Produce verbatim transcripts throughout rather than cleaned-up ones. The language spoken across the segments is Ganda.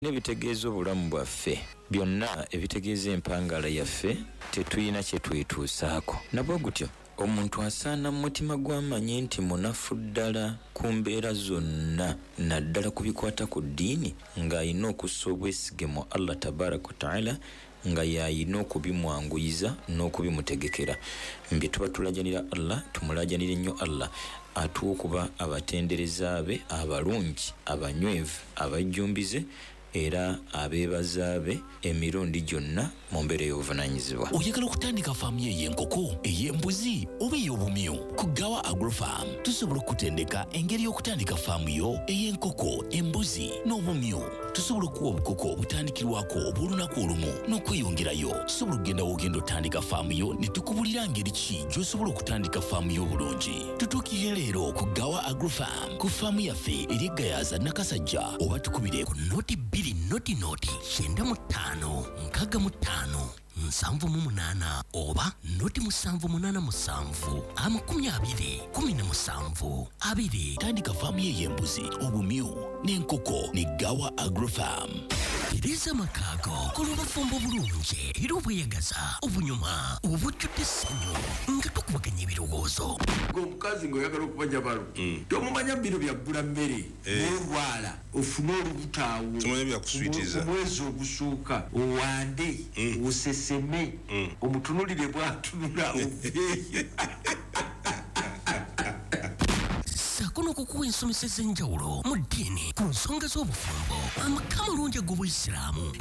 Nebitegeeza obulamu bwaffe byonna ebitegeeza empangala yaffe tetuyina kye twetuusaako. Nabwo gutyo omuntu asaana mu mutima gw'amanye nti munafu ddala ku mbeera zonna, naddala ku bikwata ku ddiini, ng'alina okussa obwesige mu Allah tabaraka wa taala, nga yalina okubimwanguyiza n'okubimutegekera. Mbye tuba tulajanira Allah, tumulajanire nnyo Allah atuwa okuba abatendereza be abalungi, abanywevu, abajjumbize era abeebaza be emirundi gyonna mu mbeera y'obuvunaanyizibwa. Oyagala okutandika faamu y'enkoko, ey'embuzi oba ey'obumyu? Ku Gawa Agrofarm tusobola okutendeka engeri y'okutandika faamu yo ey'enkoko, embuzi n'obumyu. Tusobola okuwa obukoko obutandikirwako obw'olunaku olumu n'okweyongerayo. Tusobola okugenda w'ogenda otandika faamu yo ne tukubulira ngeri ki gy'osobola okutandika faamu yo obulungi. Tutuukire leero ku Gawa Agrofarm ku faamu yaffe eri Gayaza Nakasajja, oba tukubire ku noti bbiri noti noti kyenda mu ttaano nkaaga mu ttaano nsanvu mu munaana oba noti musanvu munaana musanvu amakumi abiri kumi na musanvu abiri. Tandika faamu y'embuzi, obumyu n'enkoko ne Gawa Agrofarm. Tereza makaago kola obufumbo bulungi era obweyagaza obunyuma obujjudde essanyu nga tukubaganya ebirowoozo. Omukazi ng'oyagala okubanja balo tomumanya bino byaggula mmere n'olwala ofune olubutaawo omwezi ogusooka owande oseseme omutunulire bw'atunula oveeyo. Saako n'okukuwa ensomesa ez'enjawulo mu ddiini ku nsonga z'obufumbo, amaka malungi ag'Obuyisiraamu.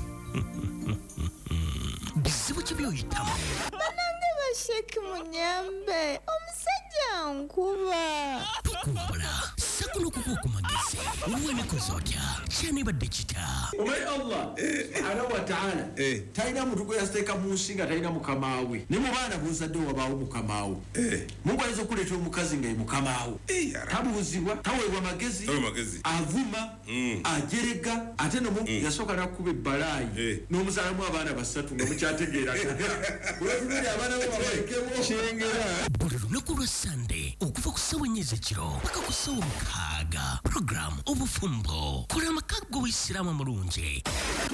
Bizibu ki by'oyitamu? Banange basheki munyambe, omusajja nkuba. Tukumbula, saako n'okukuwa ku magezi. Weemikoze otya? Kyanibadde kita? Omanyi Allah subhanahu wa ta'ala talina muntu gwe yasiteeka mu nsi nga talina mukamaawe. Ne mu baana b'ozadde wabaawo mukamaawo. Mungu ayinza okuleeta omukazi nga ye mukamaawo. Tabuuzibwa, taweebwa magezi, avuma, ajerega, ate n'omu yasooka n'akkuba ebbalaayi n'omuzaalamu abaana basatu nga mukyategeera. Olwatulire abaana bo babalekemu kyengera. Buli lunaku lwa Sande okuva ku ssaawa ennya ez'ekiro paka ku ssaawa mukaaga, program obufumbo. Kola amaka g'Obuyisiraamu amulungi.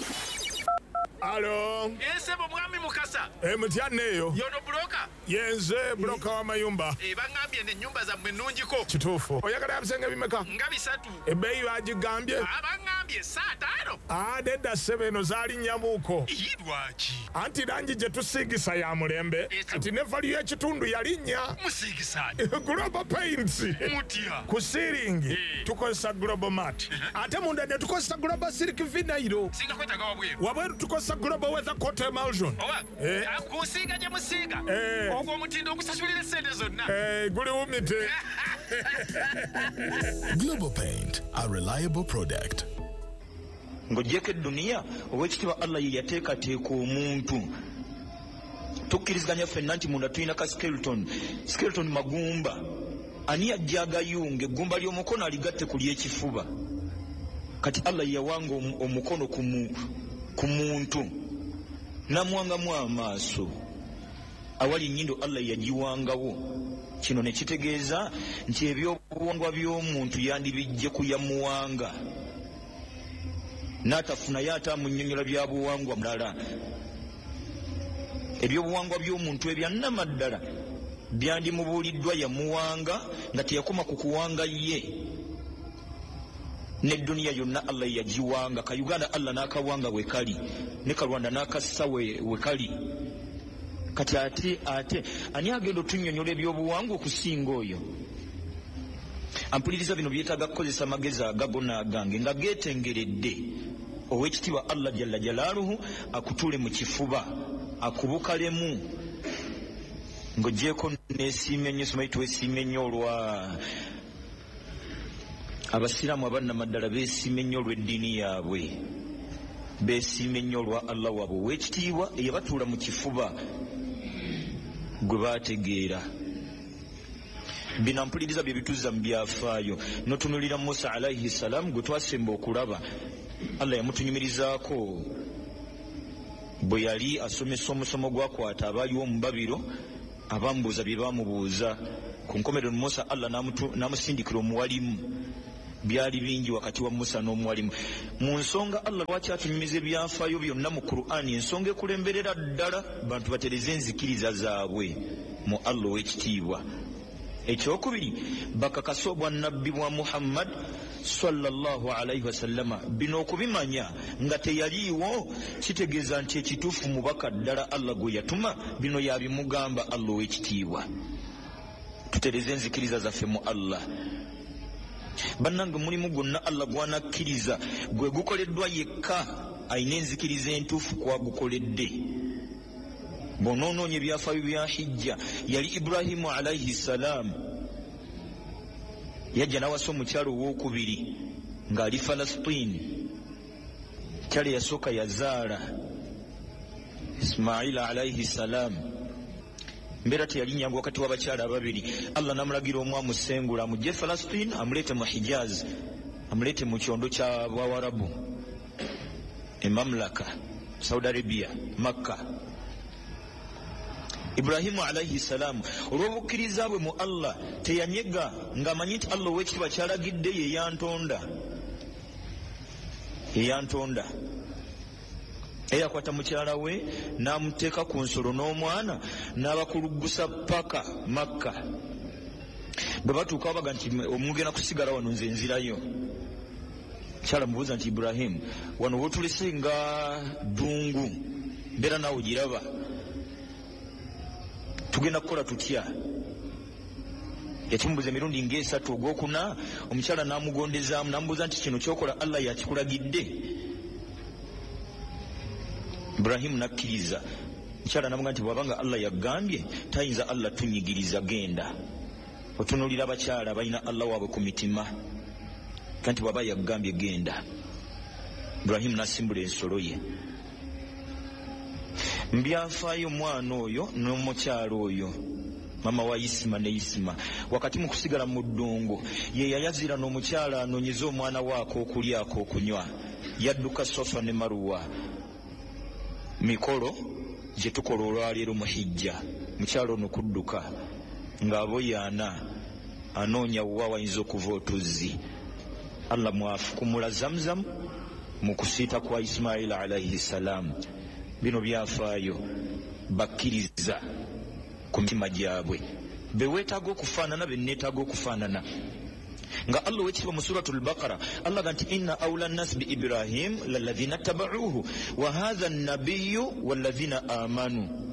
Alo. Yense mwami Mukasa. E mutyane eyo. Yono broka. Yenze broka wa mayumba. E bangambye ne nyumba za mwe nnungiko. Kituufu. Oyagala abisenge bimeka? Nga bisatu. Ebbeeyi bagigambye? Abangambye saa taano. Ah, nedda ssebo eno zaali nnyamuuko. Lwaki? Anti langi gye tusiigisa ya mulembe. Anti ne valiyo y'ekitundu yalinnya. Musiigisaani. Global Paints. Mutya. Ku siiringi tukozesa Global Mat. Ate munda ne tukozesa Global Silk Vinyl. Singa kwetaga wabweru. Wabweru tukozesa Global Weather Coat Emulsion. Owa. Eh. Kusiiga gye musiiga. Eh. Ogwo omutindo okusasulira ssente zonna. Eh, guli wumite. Global Paint, a reliable product. Ng'ogyeko eddunia ow'ekitiibwa Allah ye yateekateeka omuntu. Tukkiriziganya ffenna nti munda tulina ka skeleton. Skeleton magumba. Ani ajja agayunga eggumba ly'omukono aligatte ku ly'ekifuba. Kati Allah yawanga omukono ku muntu n'amuwangamu amaaso. Awali nnyindo Allah yagiwangawo. Kino ne kitegeeza nti ebyobuwangwa by'omuntu yandibijje ku yamuwanga. N'atafunayo ate amunnyonnyola bya buwangwa mulala. Ebyobuwangwa by'omuntu ebyanama ddala byandimubuuliddwa yamuwanga nga teyakoma ku kuwanga ye. N'edduniya yonna Allah yagiwanga. Ka Uganda Allah n'akawanga wekali, ne Kalwanda n'akassa wekali. Kati ate ate ani agenda otunnyonnyola ebyobuwangwa okusinga oyo? Ampuliriza bino byetaaga kukozesa amagezi agago n'agange nga geetengeredde. Ow'ekitiibwa Allah jalla jalaaluhu akutuule mu kifuba, akubukalemu. Ng'ogyeko n'esiima ennyo, somayi twesiima ennyo olwa Abasiraamu abannama ddala beesiima ennyo olw'eddiini yaabwe. Beesiima ennyo olwa Allah waabwe ow'ekitiibwa eyabatuula mu kifuba gwe baategeera. Bino mpuliriza bye bituuza mu byafaayo. N'otunulira Musa alayhi salaam gwe twasemba okulaba. Allah yamutunyumirizaako bwe yali asomesa omusomo gwakwata abaaliwo mu Babiro, abamubuuza bye baamubuuza. Ku nkomerero Musa Allah n'amusindikira omuwalimu byali bingi wakati wa Musa n'omuwalimu. Mu nsonga Allah lwaki atunyumiza ebyafaayo byonna mu Qur'ani, ensonga ekulemberera ddala bantu batereze enzikiriza zaabwe mu Allah ow'ekitiibwa. Ekyokubiri, bakakasa obwannabbi bwa Muhammad sallallahu alaihi wasallama. Bino okubimanya nga teyaliiwo kitegeeza nti ekituufu mubaka ddala Allah gwe yatuma, bino yabimugamba Allah ow'ekitiibwa. Tutereze enzikiriza zaffe mu Allah. Bannange, mulimu gwonna Allah gwanakkiriza gwe gukoleddwa yekka, ayina enzikiriza entuufu kwagukoledde. Bw'onoonoonye ebyafaayo bya hijja, yali Ibrahimu alaihi salam, yajja n'awasa omukyalo ow'okubiri ng'ali Falasitini. Kyale yasooka yazaala Ismaila alaihi salam. Mbeera teyalinnyanga wakati w'abakyala ababiri. Allah n'amulagira omu amusengula amugye Falasitini amuleete mu Hijaz, amuleete mu kyondo ky'Abawarabu, Emamlaka, Saudi Arabia, Makka. Ibrahimu alaihi salam olw'obukkiriza bwe mu Allah teyanyega ng'amanyi nti Allah ow'ekitiibwa kyalagidde ye yantonda, ye yantonda. Eyakwata mukyala we n'amuteeka ku nsolo n'omwana n'abakulugusa paka Makka. Bwe batuuka baga nti omugenda kusigala wano nze nzirayo. Kyala mubuuza nti Ibrahimu, wano wotulese nga ddungu, mbeera naawe ogiraba, tugenda kukola tutya? Yakimubuuza emirundi ng'esatu. Ogwokuna omukyala n'amugondezaamu n'amubuuza nti kino kyokola Allah yakikulagidde? Ibrahimu nakkiriza. Mukyala n'amugamba nti bw'abanga Allah yagambye tayinza Allah tunyigiriza, genda. Otunuulira abakyala balina Allah waabwe ku mitima, kanti bw'aba yagambye genda. Ibrahimu n'asimbula ensolo ye. Mbyafaayo omwana oyo n'omukyala oyo, mama wa Isima ne Isima, wakati mu kusigala mu ddungu, ye yayazira n'omukyala anoonyeza omwana waako okulyako okunywa. Yadduka Sofa ne Maruwa, mikolo gye tukola olwaleero mu hijja. Mukyala ono kudduka ng'aboyaana anoonya wa wayinza okuva otuzzi. Allah mwafukumula Zamzam mu kusiita kwa Ismaila alaihi salam. Bino byafaayo bakkiriza ku mitima gyabwe, be weetaaga okufaanana, be neetaaga okufaanana. Nga Allah wekitiibwa mu suratul Baqara, Allah ganti inna awla nnasi bi Ibrahim lalladhina tabauhu wa hadha an-nabiyyu walladhina amanu.